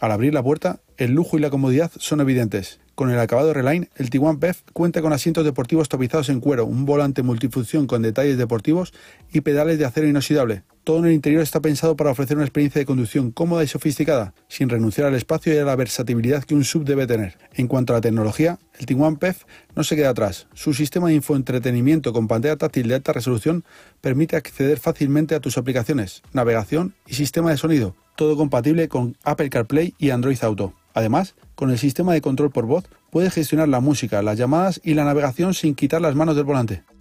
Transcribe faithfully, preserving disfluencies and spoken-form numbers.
Al abrir la puerta, el lujo y la comodidad son evidentes. Con el acabado R-Line, el Tiguan P E F cuenta con asientos deportivos tapizados en cuero, un volante multifunción con detalles deportivos y pedales de acero inoxidable. Todo en el interior está pensado para ofrecer una experiencia de conducción cómoda y sofisticada, sin renunciar al espacio y a la versatilidad que un S U V debe tener. En cuanto a la tecnología, el Tiguan P E F no se queda atrás. Su sistema de infoentretenimiento con pantalla táctil de alta resolución permite acceder fácilmente a tus aplicaciones, navegación y sistema de sonido, todo compatible con Apple CarPlay y Android Auto. Además, con el sistema de control por voz, puedes gestionar la música, las llamadas y la navegación sin quitar las manos del volante.